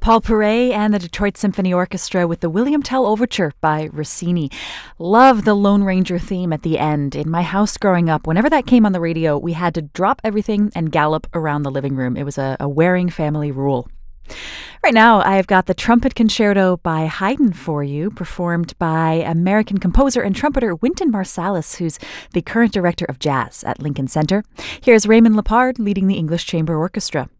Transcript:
Paul Paray and the Detroit Symphony Orchestra with the William Tell Overture by Rossini. Love the Lone Ranger theme at the end. In my house growing up, whenever that came on the radio, we had to drop everything and gallop around the living room. It was a Waring family rule. Right now, I've got the Trumpet Concerto by Haydn for you, performed by American composer and trumpeter Wynton Marsalis, who's the current director of jazz at Lincoln Center. Here's Raymond Lepard leading the English Chamber Orchestra.